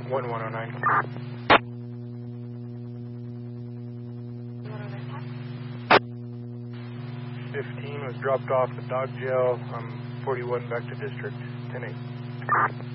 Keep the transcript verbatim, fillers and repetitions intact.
one one oh nine. fifteen was dropped off at dog jail. I'm forty-one back to district. ten eight.